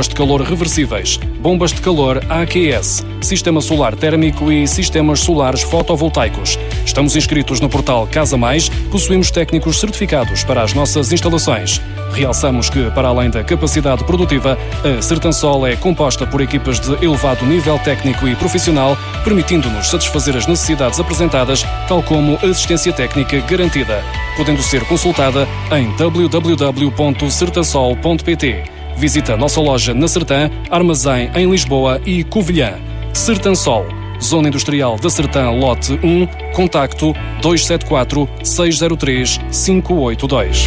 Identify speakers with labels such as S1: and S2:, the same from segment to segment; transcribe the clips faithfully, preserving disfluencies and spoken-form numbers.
S1: bombas de calor reversíveis, bombas de calor A Q S, sistema solar térmico e sistemas solares fotovoltaicos. Estamos inscritos no portal Casa Mais, possuímos técnicos certificados para as nossas instalações. Realçamos que, para além da capacidade produtiva, a Sertansol é composta por equipas de elevado nível técnico e profissional, permitindo-nos satisfazer as necessidades apresentadas, tal como assistência técnica garantida, podendo ser consultada em w w w ponto sertansol ponto p t. Visita a nossa loja na Sertã, Armazém em Lisboa e Covilhã. Sertansol, Zona Industrial da Sertã, lote um, contacto dois sete quatro, seis zero três, cinco oito dois.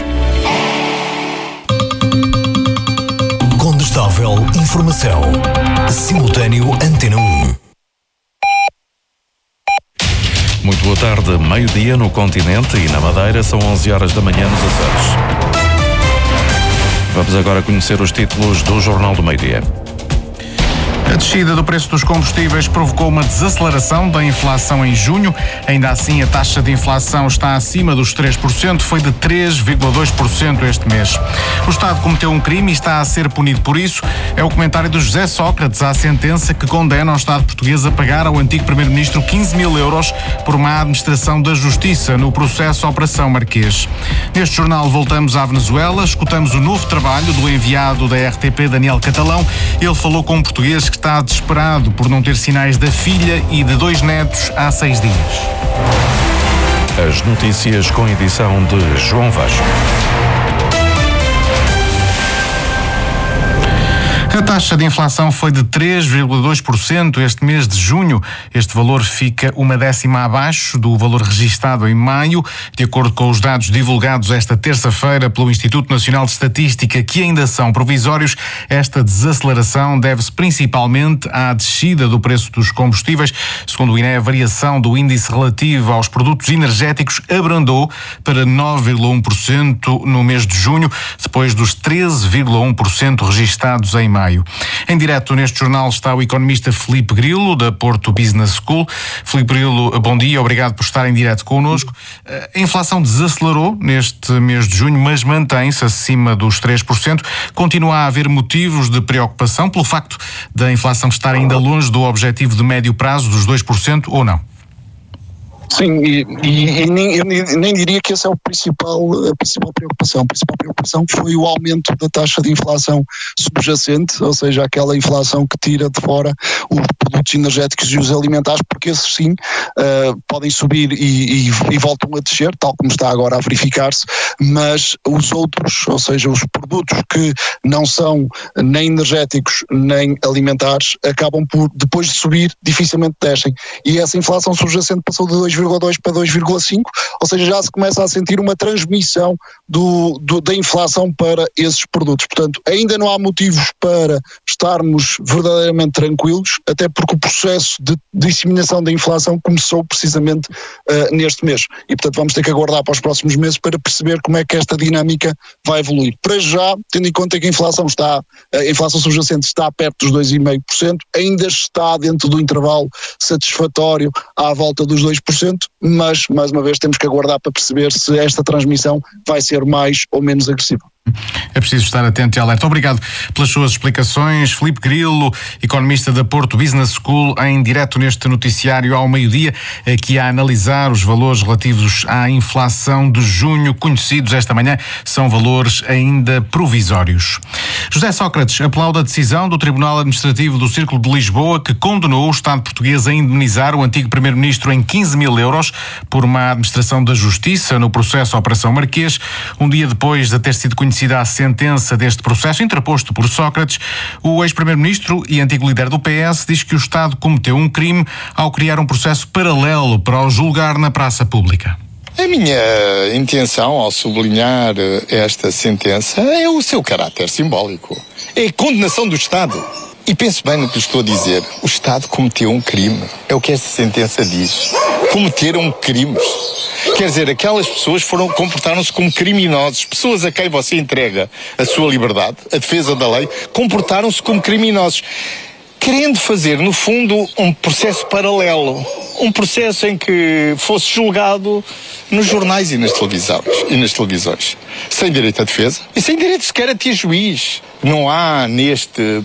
S2: Condestável Informação. Simultâneo Antena um.
S3: Muito boa tarde. Meio-dia no continente e na Madeira, são onze horas da manhã nos Açores. Vamos agora conhecer os títulos do Jornal do Meio-Dia.
S4: A descida do preço dos combustíveis provocou uma desaceleração da inflação em junho. Ainda assim, a taxa de inflação está acima dos três por cento, foi de três vírgula dois por cento este mês. O Estado cometeu um crime e está a ser punido por isso. É o comentário de José Sócrates à sentença que condena o Estado português a pagar ao antigo Primeiro-Ministro quinze mil euros por má administração da Justiça no processo Operação Marquês. Neste jornal voltamos à Venezuela, escutamos o novo trabalho do enviado da R T P, Daniel Catalão. Ele falou com um português que está desesperado por não ter sinais da filha e de dois netos há seis dias.
S3: As notícias com edição de João Vasco.
S4: A taxa de inflação foi de três vírgula dois por cento este mês de junho. Este valor fica uma décima abaixo do valor registado em maio, de acordo com os dados divulgados esta terça-feira pelo Instituto Nacional de Estatística, que ainda são provisórios. Esta desaceleração deve-se principalmente à descida do preço dos combustíveis. Segundo o I N E, a variação do índice relativo aos produtos energéticos abrandou para nove vírgula um por cento no mês de junho, depois dos treze vírgula um por cento registados em maio. Em direto neste jornal está o economista Filipe Grilo, da Porto Business School. Filipe Grilo, bom dia, obrigado por estar em direto connosco. A inflação desacelerou neste mês de junho, mas mantém-se acima dos três por cento. Continua a haver motivos de preocupação pelo facto da inflação estar ainda longe do objetivo de médio prazo dos dois por cento, ou não?
S5: Sim, e, e, e nem, eu nem, nem diria que essa é o principal, a principal preocupação. A principal preocupação foi o aumento da taxa de inflação subjacente, ou seja, aquela inflação que tira de fora os produtos energéticos e os alimentares, porque esses sim uh, podem subir e, e, e voltam a descer, tal como está agora a verificar-se, mas os outros, ou seja, os produtos que não são nem energéticos nem alimentares, acabam por, depois de subir, dificilmente descem. E essa inflação subjacente passou de dois vírgula dois para dois vírgula cinco, ou seja, já se começa a sentir uma transmissão do, do, da inflação para esses produtos. Portanto, ainda não há motivos para estarmos verdadeiramente tranquilos, até porque o processo de disseminação da inflação começou precisamente uh, neste mês. E, portanto, vamos ter que aguardar para os próximos meses para perceber como é que esta dinâmica vai evoluir. Para já, tendo em conta que a inflação está, a inflação subjacente está perto dos dois vírgula cinco por cento, ainda está dentro do intervalo satisfatório à volta dos dois por cento, mas, mais uma vez, temos que aguardar para perceber se esta transmissão vai ser mais ou menos agressiva.
S4: É preciso estar atento e alerta. Obrigado pelas suas explicações. Filipe Grilo, economista da Porto Business School, em direto neste noticiário ao meio-dia, aqui a analisar os valores relativos à inflação de junho, conhecidos esta manhã, são valores ainda provisórios. José Sócrates aplaude a decisão do Tribunal Administrativo do Círculo de Lisboa, que condenou o Estado português a indemnizar o antigo Primeiro-Ministro em quinze mil euros por má administração da Justiça no processo Operação Marquês. Um dia depois de ter sido conhecido a sentença deste processo interposto por Sócrates, o ex-primeiro-ministro e antigo líder do P S diz que o Estado cometeu um crime ao criar um processo paralelo para o julgar na praça pública.
S6: A minha intenção ao sublinhar esta sentença é o seu caráter simbólico. É a condenação do Estado. E pense bem no que lhe estou a dizer. O Estado cometeu um crime. É o que esta sentença diz. Cometeram crimes. Quer dizer, aquelas pessoas foram, comportaram-se como criminosos. Pessoas a quem você entrega a sua liberdade, a defesa da lei, comportaram-se como criminosos. Querendo fazer, no fundo, um processo paralelo. Um processo em que fosse julgado nos jornais e nas televisões, e nas televisões. Sem direito à defesa e sem direito sequer a ter juiz. Não há neste